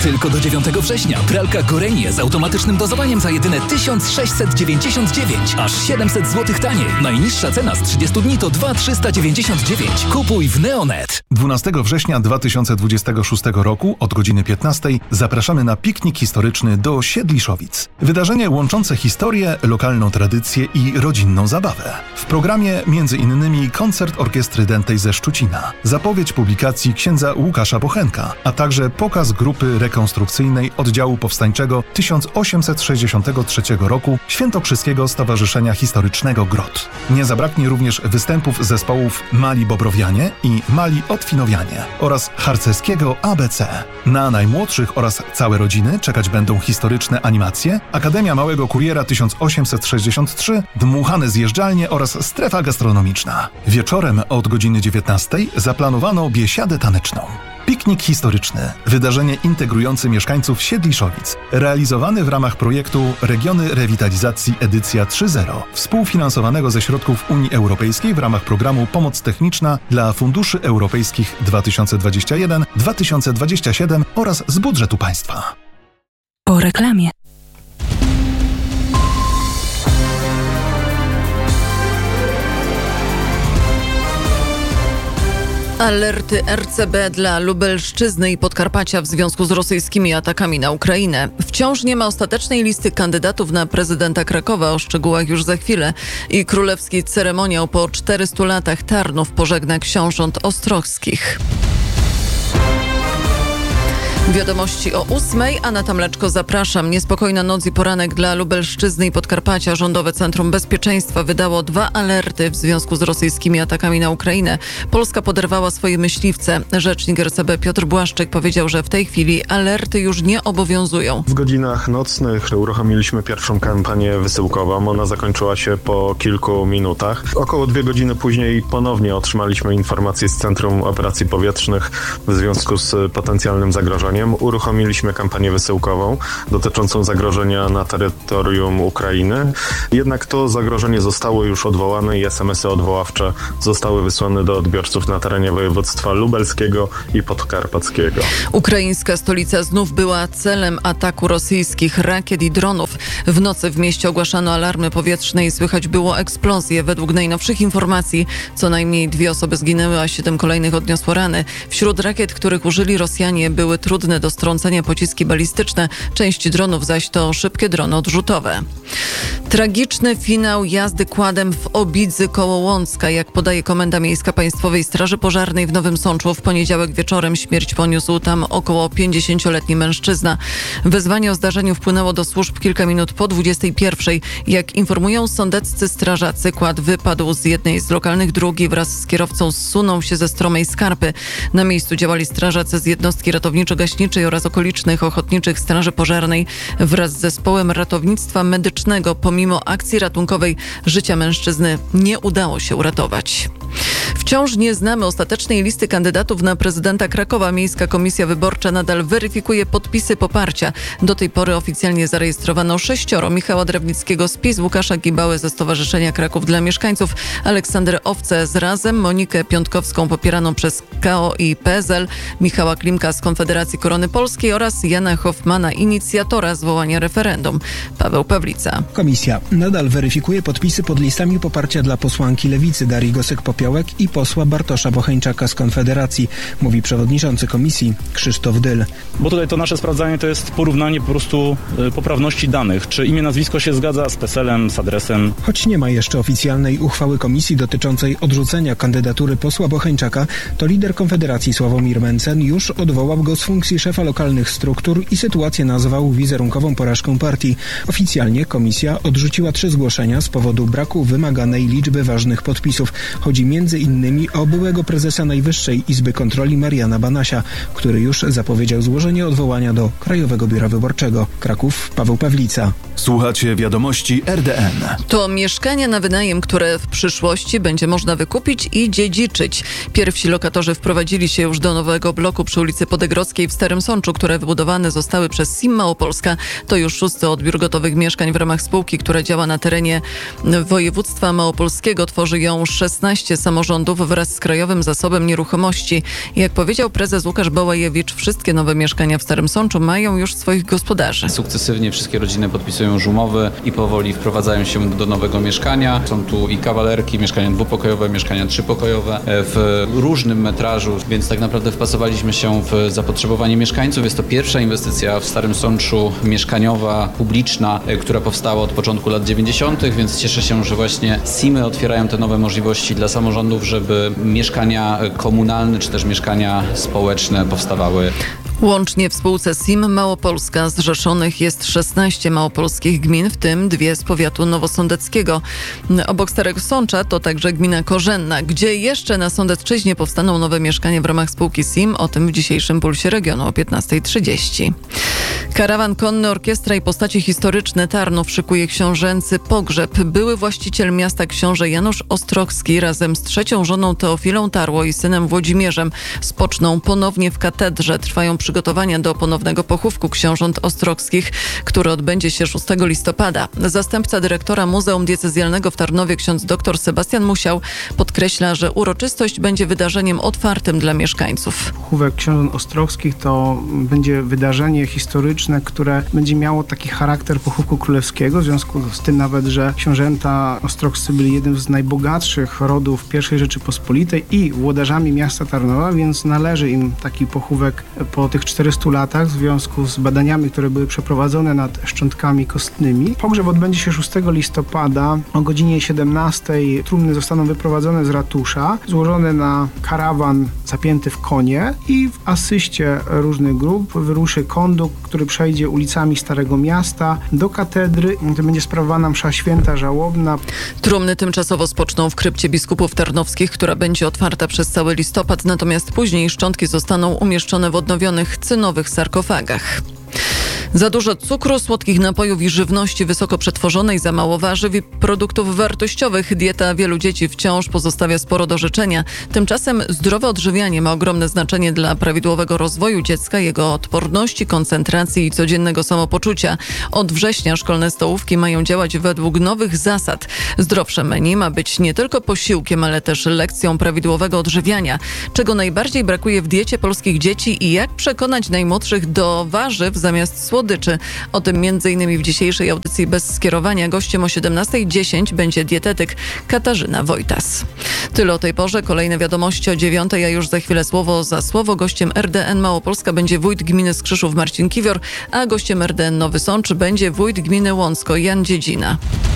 Tylko do 9 września pralka Gorenie z automatycznym dozowaniem za jedyne 1699. Aż 700 zł taniej. Najniższa cena z 30 dni to 2399. Kupuj w Neonet. 12 września 2026 roku od godziny 15 zapraszamy na piknik historyczny do Siedliszowic. Wydarzenie łączące historię, lokalną tradycję i rodzinną zabawę. W programie m.in. koncert orkiestry dętej ze Szczucina, zapowiedź publikacji księdza Łukasza Bochenka, a także pokaz grupy rekonstrukcyjnej oddziału powstańczego 1863 roku Świętokrzyskiego Stowarzyszenia Historycznego GROT. Nie zabraknie również występów zespołów Mali Bobrowianie i Mali Otwinowianie oraz harcerskiego ABC. Na najmłodszych oraz całe rodziny czekać będą historyczne animacje, Akademia Małego Kuriera 1863, dmuchane zjeżdżalnie oraz strefa gastronomiczna. Wieczorem od godziny 19 zaplanowano biesiadę taneczną. Piknik historyczny. Wydarzenie integrujące mieszkańców Siedliszowic. Realizowany w ramach projektu Regiony Rewitalizacji edycja 3.0, współfinansowanego ze środków Unii Europejskiej w ramach programu Pomoc Techniczna dla Funduszy Europejskich 2021-2027 oraz z budżetu państwa. Po reklamie. Alerty RCB dla Lubelszczyzny i Podkarpacia w związku z rosyjskimi atakami na Ukrainę. Wciąż nie ma ostatecznej listy kandydatów na prezydenta Krakowa, o szczegółach już za chwilę. I królewski ceremoniał po 400 latach Tarnów pożegna książąt ostrożskich. Wiadomości o 8:00, Aneta Mleczko, zapraszam. Niespokojna noc i poranek dla Lubelszczyzny i Podkarpacia. Rządowe Centrum Bezpieczeństwa wydało 2 alerty w związku z rosyjskimi atakami na Ukrainę. Polska poderwała swoje myśliwce. Rzecznik RCB Piotr Błaszczyk powiedział, że w tej chwili alerty już nie obowiązują. W godzinach nocnych uruchomiliśmy pierwszą kampanię wysyłkową. Ona zakończyła się po kilku minutach. Około 2 godziny później ponownie otrzymaliśmy informację z Centrum Operacji Powietrznych w związku z potencjalnym zagrożeniem. Uruchomiliśmy kampanię wysyłkową dotyczącą zagrożenia na terytorium Ukrainy. Jednak to zagrożenie zostało już odwołane i SMS-y odwoławcze zostały wysłane do odbiorców na terenie województwa lubelskiego i podkarpackiego. Ukraińska stolica znów była celem ataku rosyjskich rakiet i dronów. W nocy w mieście ogłaszano alarmy powietrzne i słychać było eksplozje. Według najnowszych informacji co najmniej 2 osoby zginęły, a 7 kolejnych odniosło rany. Wśród rakiet, których użyli Rosjanie, były trudne do strącenia pociski balistyczne, część dronów zaś to szybkie drony odrzutowe. Tragiczny finał jazdy quadem w Obidzy koło Łącka. Jak podaje Komenda Miejska Państwowej Straży Pożarnej w Nowym Sączu, w poniedziałek wieczorem śmierć poniósł tam około 50-letni mężczyzna. Wezwanie o zdarzeniu wpłynęło do służb kilka minut po 21:00. Jak informują sądeccy strażacy, quad wypadł z jednej z lokalnych dróg i wraz z kierowcą zsunął się ze stromej skarpy. Na miejscu działali strażacy z jednostki ratowniczo-gaśniczej oraz okolicznych ochotniczych straży pożarnej wraz z zespołem ratownictwa medycznego. Pomimo akcji ratunkowej życia mężczyzny nie udało się uratować. Wciąż nie znamy ostatecznej listy kandydatów na prezydenta Krakowa. Miejska Komisja Wyborcza nadal weryfikuje podpisy poparcia. Do tej pory oficjalnie zarejestrowano 6: Michała Drewnickiego z PiS, Łukasza Gibały ze Stowarzyszenia Kraków dla Mieszkańców, Aleksandrę Owce z Razem, Monikę Piątkowską popieraną przez KO i PSL, Michała Klimka z Konfederacji Korony Polskiej oraz Jana Hoffmana, inicjatora zwołania referendum. Paweł Pawlica. Komisja nadal weryfikuje podpisy pod listami poparcia dla posłanki Lewicy Darii Gosek-Popiołek i posła Bartosza Bocheńczaka z Konfederacji, mówi przewodniczący komisji Krzysztof Dyl. Bo tutaj to nasze sprawdzanie to jest porównanie po prostu poprawności danych. Czy imię, nazwisko się zgadza z PESEL-em, z adresem. Choć nie ma jeszcze oficjalnej uchwały komisji dotyczącej odrzucenia kandydatury posła Bocheńczaka, to lider Konfederacji Sławomir Mencen już odwołał go z funkcji szefa lokalnych struktur i sytuację nazwał wizerunkową porażką partii. Oficjalnie komisja odrzuciła 3 zgłoszenia z powodu braku wymaganej liczby ważnych podpisów. Chodzi m.in. o byłego prezesa Najwyższej Izby Kontroli Mariana Banasia, który już zapowiedział złożenie odwołania do Krajowego Biura Wyborczego. Kraków, Paweł Pawlica. Słuchacie wiadomości RDN. To mieszkania na wynajem, które w przyszłości będzie można wykupić i dziedziczyć. Pierwsi lokatorzy wprowadzili się już do nowego bloku przy ulicy Podegrodzkiej w Starym Sączu, które wybudowane zostały przez SIM Małopolska. To już 6. odbiór gotowych mieszkań w ramach spółki, która działa na terenie województwa małopolskiego. Tworzy ją 16 samorządów wraz z Krajowym Zasobem Nieruchomości. Jak powiedział prezes Łukasz Bałajewicz, wszystkie nowe mieszkania w Starym Sączu mają już swoich gospodarzy. Sukcesywnie wszystkie rodziny podpisują już umowy i powoli wprowadzają się do nowego mieszkania. Są tu i kawalerki, mieszkania dwupokojowe, mieszkania trzypokojowe w różnym metrażu, więc tak naprawdę wpasowaliśmy się w zapotrzebowanie mieszkańców. Jest to pierwsza inwestycja w Starym Sączu mieszkaniowa, publiczna, która powstała od początku lat 90., więc cieszę się, że właśnie SIM-y otwierają te nowe możliwości dla samorządów, żeby mieszkania komunalne czy też mieszkania społeczne powstawały. Łącznie w spółce SIM Małopolska zrzeszonych jest 16 małopolskich gmin, w tym 2 z powiatu nowosądeckiego. Obok Starego Sącza to także gmina Korzenna. Gdzie jeszcze na Sądecczyźnie powstaną nowe mieszkania w ramach spółki SIM? O tym w dzisiejszym Pulsie Regionu o 15:30. Karawan konny, orkiestra i postacie historyczne Tarnów szykuje książęcy pogrzeb. Były właściciel miasta książę Janusz Ostrowski razem z 3. żoną Teofilą Tarło i synem Włodzimierzem spoczną ponownie w katedrze. Trwają przygotowania do ponownego pochówku książąt ostrockich, który odbędzie się 6 listopada. Zastępca dyrektora Muzeum Diecezjalnego w Tarnowie, ksiądz dr Sebastian Musiał, podkreśla, że uroczystość będzie wydarzeniem otwartym dla mieszkańców. Pochówek książąt ostrockich to będzie wydarzenie historyczne, które będzie miało taki charakter pochówku królewskiego, w związku z tym nawet, że książęta ostroccy byli jednym z najbogatszych rodów I Rzeczypospolitej i włodarzami miasta Tarnowa, więc należy im taki pochówek po tych 400 latach w związku z badaniami, które były przeprowadzone nad szczątkami kostnymi. Pogrzeb odbędzie się 6 listopada o godzinie 17. Trumny zostaną wyprowadzone z ratusza, złożone na karawan zapięty w konie i w asyście różnych grup wyruszy kondukt, który przejdzie ulicami Starego Miasta do katedry. To będzie sprawowana msza święta żałobna. Trumny tymczasowo spoczną w krypcie biskupów tarnowskich, która będzie otwarta przez cały listopad, natomiast później szczątki zostaną umieszczone w odnowionych cynowych sarkofagach. Za dużo cukru, słodkich napojów i żywności wysoko przetworzonej, za mało warzyw i produktów wartościowych. Dieta wielu dzieci wciąż pozostawia sporo do życzenia. Tymczasem zdrowe odżywianie ma ogromne znaczenie dla prawidłowego rozwoju dziecka, jego odporności, koncentracji i codziennego samopoczucia. Od września szkolne stołówki mają działać według nowych zasad. Zdrowsze menu ma być nie tylko posiłkiem, ale też lekcją prawidłowego odżywiania. Czego najbardziej brakuje w diecie polskich dzieci i jak przekonać najmłodszych do warzyw zamiast słodyczy. O tym m.in. w dzisiejszej audycji Bez skierowania. Gościem o 17:10 będzie dietetyk Katarzyna Wojtas. Tyle o tej porze. Kolejne wiadomości o 9:00, a już za chwilę słowo za słowo. Gościem RDN Małopolska będzie wójt gminy Skrzyszów Marcin Kiwior, a gościem RDN Nowy Sącz będzie wójt gminy Łącko Jan Dziedzina.